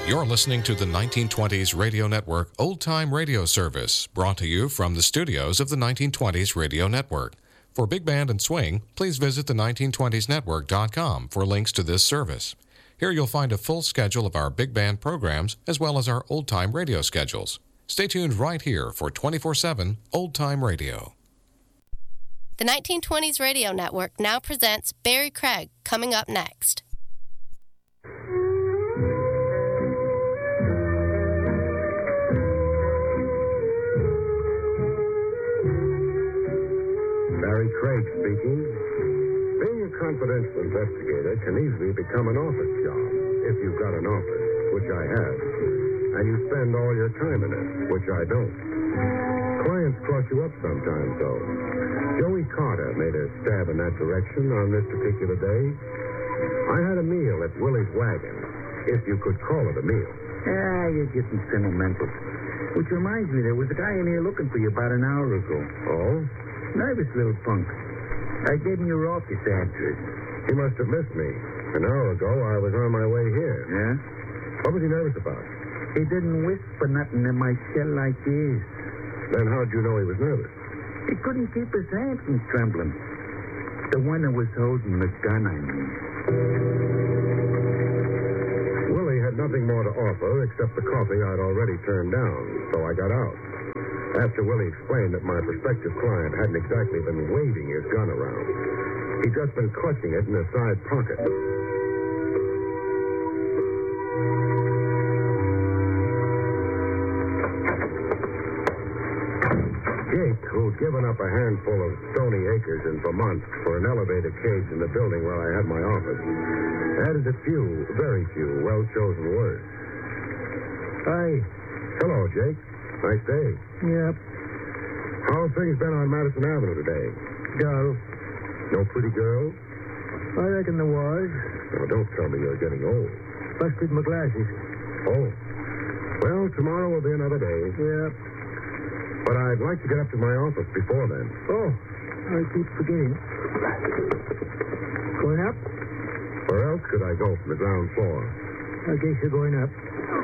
You're listening to the 1920s Radio Network Old Time Radio Service, brought to you from the studios of the 1920s Radio Network. For Big Band and Swing, please visit the 1920snetwork.com for links to this service. Here you'll find a full schedule of our big band programs as well as our old time radio schedules. Stay tuned right here for 24/7 Old Time Radio. The 1920s Radio Network now presents Barry Craig, coming up next. Barry Craig speaking. Being a confidential investigator can easily become an office job if you've got an office, which I have, and you spend all your time in it, which I don't. Clients cross you up sometimes, though. Joey Carter made a stab in that direction on this particular day. I had a meal at Willie's Wagon, if you could call it a meal. You're getting sentimental. Which reminds me, there was a guy in here looking for you about an hour ago. Oh? Nervous little punk. I gave him your office address. He must have missed me. An hour ago, I was on my way here. Yeah? What was he nervous about? He didn't whisper nothing in my cell like this. Then how'd you know he was nervous? He couldn't keep his hand from trembling. The one that was holding the gun, I mean. Willie had nothing more to offer except the coffee I'd already turned down, so I got out. After Willie explained that my prospective client hadn't exactly been waving his gun around. He'd just been clutching it in his side pocket. Jake, who'd given up a handful of stony acres in Vermont for an elevator cage in the building where I had my office, added a few, very few, well-chosen words. Hi. Hello, Jake. Nice day. Yep. How have things been on Madison Avenue today? Dull. No pretty girls? I reckon there was. Oh, don't tell me you're getting old. Busted my glasses. Oh. Well, tomorrow will be another day. Yep. But I'd like to get up to my office before then. Oh, I keep forgetting. Going up? Where else could I go from the ground floor? I guess you're going up.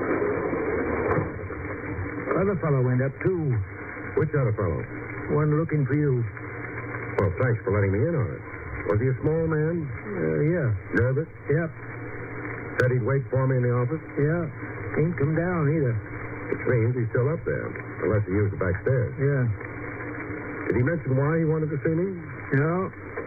Other fellow went up, too. Which other fellow? One looking for you. Well, thanks for letting me in on it. Was he a small man? Yeah. Nervous? Yep. Said he'd wait for me in the office? Yeah. Ain't come down, either. Which means he's still up there, unless he used the back stairs. Yeah. Did he mention why he wanted to see me? No.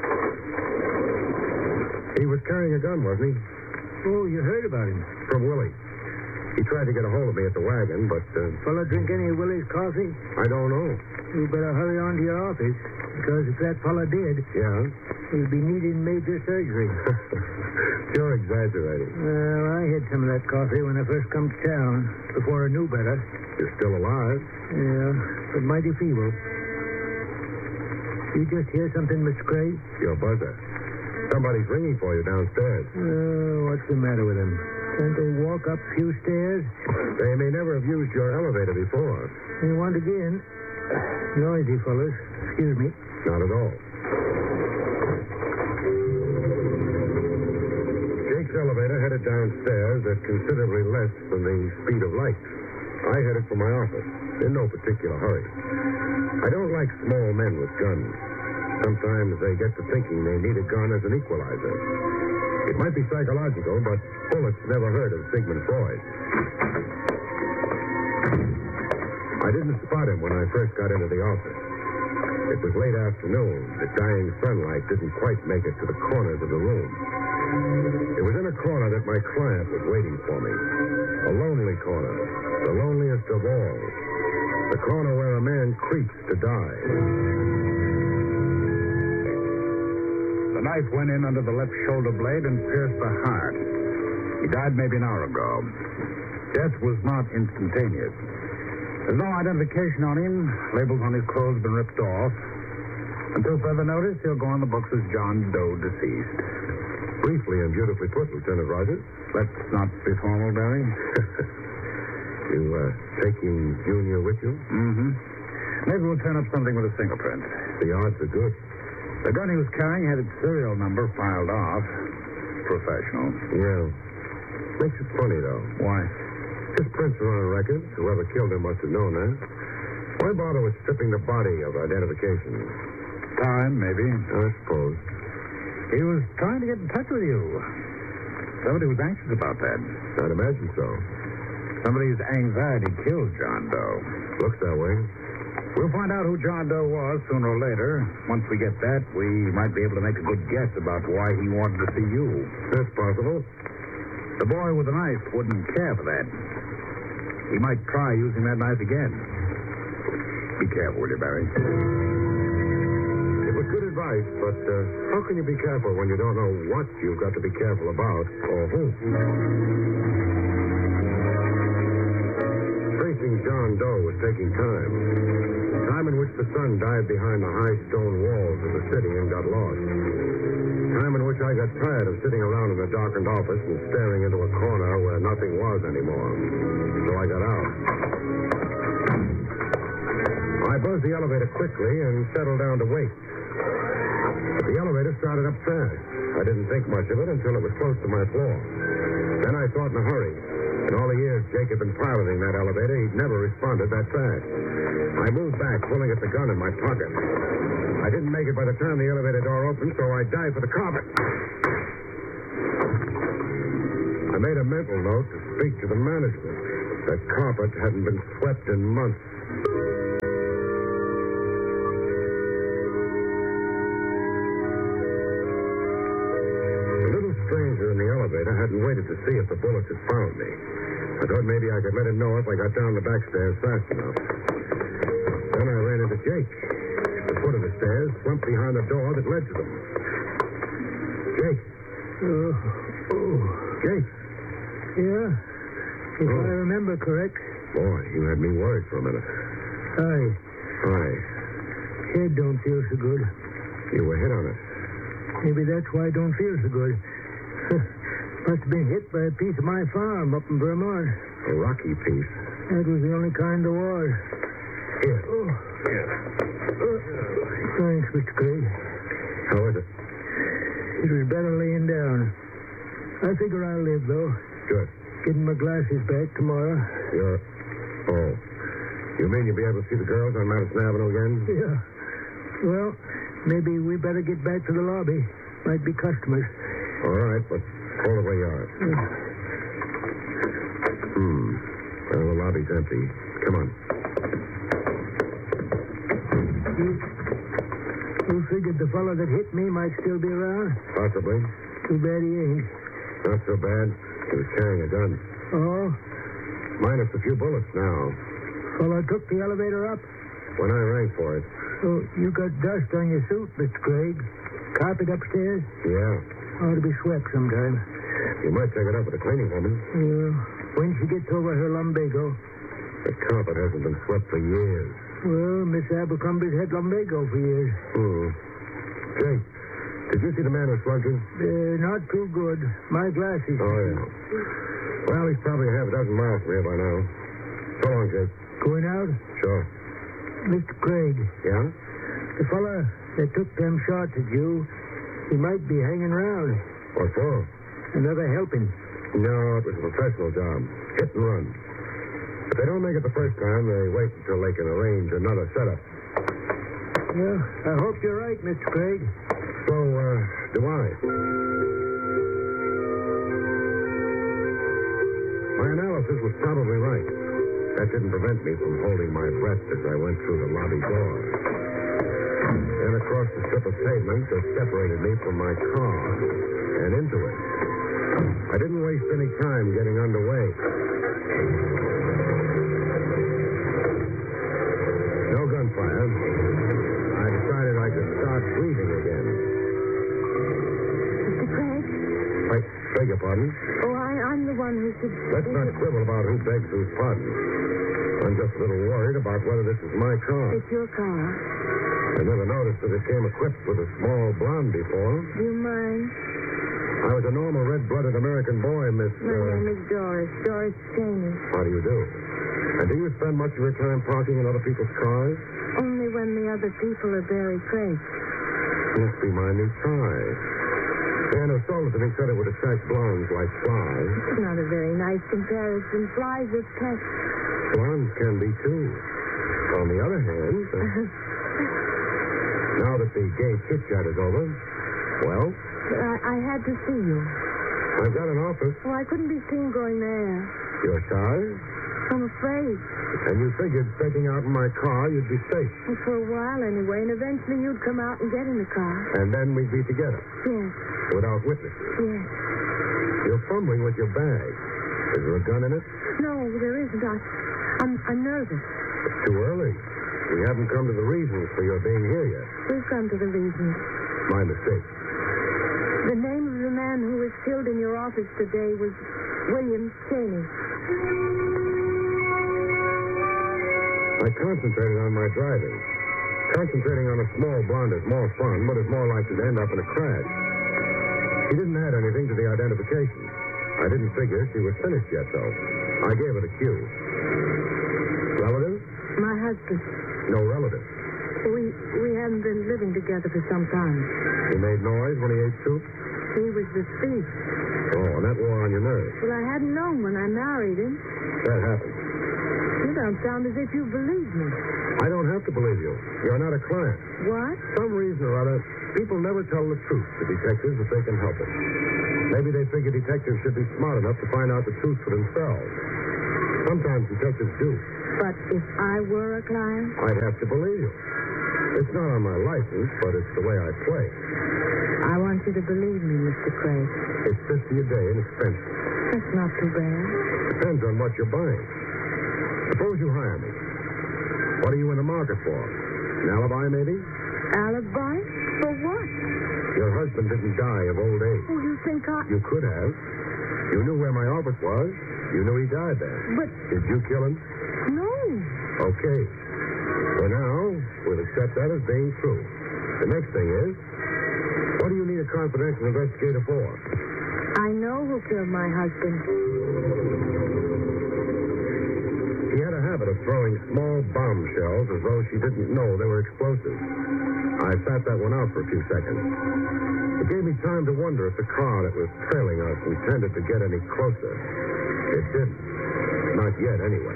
He was carrying a gun, wasn't he? Oh, you heard about him. From Willie. He tried to get a hold of me at the wagon, but... Fella drink any of Willie's coffee? I don't know. You better hurry on to your office, because if that fella did... Yeah? He'll be needing major surgery. You're exaggerating. Well, I had some of that coffee when I first come to town, before I knew better. You're still alive? Yeah, but mighty feeble. You just hear something, Mr. Craig? Your buzzer. Somebody's ringing for you downstairs. What's the matter with him? Can't they walk up a few stairs? They may never have used your elevator before. They want again. Noisy fellas. Excuse me. Not at all. Jake's elevator headed downstairs at considerably less than the speed of light. I headed for my office, in no particular hurry. I don't like small men with guns. Sometimes they get to thinking they need a gun as an equalizer. It might be psychological, but bullets never hurt of Sigmund Freud. I didn't spot him when I first got into the office. It was late afternoon. The dying sunlight didn't quite make it to the corners of the room. It was in a corner that my client was waiting for me. A lonely corner. The loneliest of all. The corner where a man creeps to die. The knife went in under the left shoulder blade and pierced the heart. He died maybe an hour ago. Death was not instantaneous. There's no identification on him. Labels on his clothes have been ripped off. Until further notice, he'll go on the books as John Doe, deceased. Briefly and beautifully put, Lieutenant Rogers. Let's not be formal, Barry. You, taking Junior with you? Mm-hmm. Maybe we'll turn up something with a fingerprint. The odds are good. The gun he was carrying had its serial number filed off. Professional. Yeah. Makes it funny, though. Why? His prints are on record. Whoever killed him must have known that. Why bother with stripping the body of identification? Time, maybe. I suppose. He was trying to get in touch with you. Somebody was anxious about that. I'd imagine so. Somebody's anxiety killed John Doe. Looks that way. We'll find out who John Doe was sooner or later. Once we get that, we might be able to make a good guess about why he wanted to see you. That's possible. The boy with the knife wouldn't care for that. He might try using that knife again. Be careful, will you, Barry? It was good advice, but how can you be careful when you don't know what you've got to be careful about or who? Tracing John Doe was taking time. Time in which the sun dived behind the high stone walls of the city and got lost. Time in which I got tired of sitting around in the darkened office and staring into a corner where nothing was anymore. So I got out. I buzzed the elevator quickly and settled down to wait. But the elevator started up fast. I didn't think much of it until it was close to my floor. Then I thought in a hurry. In all the years Jake had been piloting that elevator, he'd never responded that fast. I moved back, pulling at the gun in my pocket. I didn't make it by the time the elevator door opened, so I dived for the carpet. I made a mental note to speak to the management. That carpet hadn't been swept in months. In the elevator hadn't waited to see if the bullets had found me. I thought maybe I could let him know if I got down the back stairs fast enough. Then I ran into Jake. At the foot of the stairs, slumped behind the door that led to them. Jake. Jake. Yeah? If I remember correct. Boy, you had me worried for a minute. Hi. Head don't feel so good. You were hit on it. Maybe that's why I don't feel so good. Must have been hit by a piece of my farm up in Vermont. A rocky piece. That was the only kind there was. Here. Here. Thanks, Mr. Craig. How is it? It was better laying down. I figure I'll live, though. Good. Getting my glasses back tomorrow. You mean you'll be able to see the girls on Madison Avenue again? Yeah. Well, maybe we better get back to the lobby. Might be customers. All right, but hold it where you are. Well, the lobby's empty. Come on. You figured the fellow that hit me might still be around? Possibly. Too bad he ain't. Not so bad. He was carrying a gun. Oh? Minus a few bullets now. Fellow took the elevator up? When I rang for it. Oh, you got dust on your suit, Mr. Craig. Carpet upstairs? Yeah. Ought to be swept sometime. You might take it up with a cleaning woman. Yeah. When she gets over her lumbago. The carpet hasn't been swept for years. Well, Miss Abercrombie's had lumbago for years. Jake, did you see the man who slugged you? Not too good. My glasses. Oh, yeah. Well, he's probably a half a dozen miles from here by now. So long, Jake. Going out? Sure. Mr. Craig. Yeah? The fella that took them shots at you, he might be hanging around. What for? Another helping. No, it was a professional job. Hit and run. If they don't make it the first time, they wait until they can arrange another setup. Yeah, I hope you're right, Mr. Craig. So, do I. My analysis was probably right. That didn't prevent me from holding my breath as I went through the lobby door. Then across the strip of pavement that separated me from my car and into it. I didn't waste any time getting underway. No gunfire. I decided I could start breathing again. Mr. Craig? Wait, beg your pardon? Oh, I'm the one who should... Let's not quibble about who begs whose pardon. I'm just a little worried about whether this is my car. It's your car. I never noticed that it came equipped with a small blonde before. Do you mind? I was a normal red-blooded American boy, Miss... My name is Doris. Doris Cheney. How do you do? And do you spend much of your time parking in other people's cars? Only when the other people are Barry Craig. Must be my new tie. And O'Sullivan, he said it would attract blondes like flies. It's not a very nice comparison. Flies are pests. Blondes can be, too. On the other hand, now that the gay chit-chat is over, well? I had to see you. I've got an office. Oh, I couldn't be seen going there. You're shy? I'm afraid. And you figured taking out in my car, you'd be safe. Well, for a while, anyway, and eventually you'd come out and get in the car. And then we'd be together. Yes. Without witnesses. Yes. You're fumbling with your bag. Is there a gun in it? No, there isn't. I'm nervous. It's too early. We haven't come to the reasons for your being here yet. We've come to the reasons. My mistake. The name of the man who was killed in your office today was William Cheney. I concentrated on my driving. Concentrating on a small blonde is more fun, but is more likely to end up in a crash. She didn't add anything to the identification. I didn't figure she was finished yet, though. I gave it a cue. Relative? My husband. No relative. We haven't been living together for some time. He made noise when he ate soup? He was the thief. Oh, and that wore on your nerves. Well, I hadn't known when I married him. That happened. You don't sound as if you believe me. I don't have to believe you. You're not a client. What? Some reason or other, people never tell the truth to detectives if they can help it. Maybe they figure detectives should be smart enough to find out the truth for themselves. Sometimes detectives do. But if I were a client? I'd have to believe you. It's not on my license, but it's the way I play. I want you to believe me, Mr. Craig. It's $50 a day and expensive. That's not too bad. Depends on what you're buying. Suppose you hire me. What are you in the market for? An alibi, maybe? Alibi? For what? Your husband didn't die of old age. Oh, you think You could have. You knew where my office was. You knew he died there. But... Did you kill him? No. Okay. For now, we'll accept that as being true. The next thing is, what do you need a confidential investigator for? I know who killed my husband. She had a habit of throwing small bombshells as though she didn't know they were explosives. I sat that one out for a few seconds. It gave me time to wonder if the car that was trailing us intended to get any closer. It didn't. Not yet, anyway.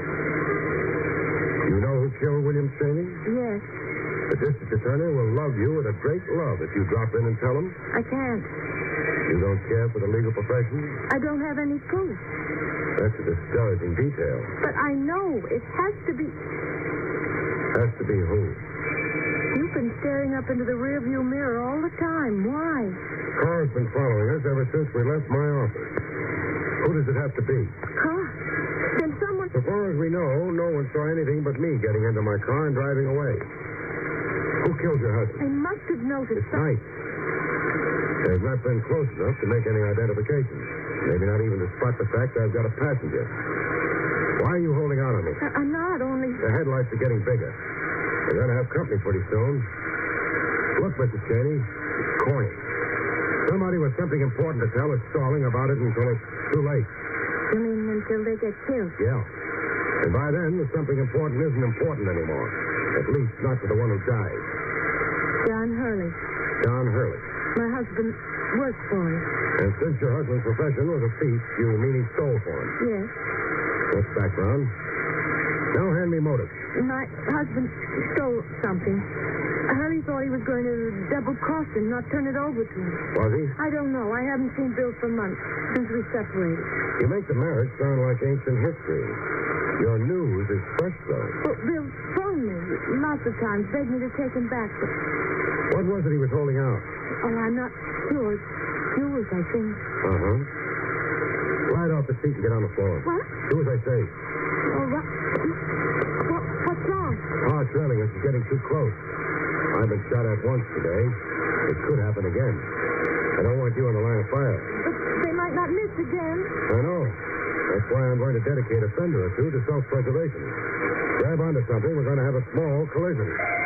You know who killed William Cheney? Yes. The district attorney will love you with a great love if you drop in and tell him. I can't. You don't care for the legal profession? I don't have any proof. That's a discouraging detail. But I know it has to be... Has to be who? You've been staring up into the rearview mirror all the time. Why? Car's been following us ever since we left my office. Who does it have to be? Car? Then someone... So far as we know, no one saw anything but me getting into my car and driving away. Who killed your husband? I must have noticed... It's night. They've not been close enough to make any identification. Maybe not even to spot the fact I've got a passenger. Why are you holding out on me? I'm not only... The headlights are getting bigger. We're going to have company pretty soon. Look, Mrs. Cheney, it's corny. Somebody with something important to tell is stalling about it until it's too late. You mean until they get killed? Yeah. And by then, the something important isn't important anymore. At least not to the one who died. John Hurley. John Hurley. My husband worked for him. And since your husband's profession was a thief, you mean he stole for him? Yes. That's background. Now hand me motive. My husband stole something. Hurley thought he was going to double-cross him, not turn it over to him. Was he? I don't know. I haven't seen Bill for months, since we separated. You make the marriage sound like ancient history. Your news is fresh, though. Well, Bill phoned me lots of times, begged me to take him back, but... What was it he was holding out? Oh, I'm not sure. It's yours, I think. Uh-huh. Slide off the seat and get on the floor. What? Do as I say. Oh, what's wrong? Car trailing us is getting too close. I've been shot at once today. It could happen again. I don't want you in the line of fire. But they might not miss again. I know. That's why I'm going to dedicate a fender or two to self-preservation. Grab onto something, we're going to have a small collision.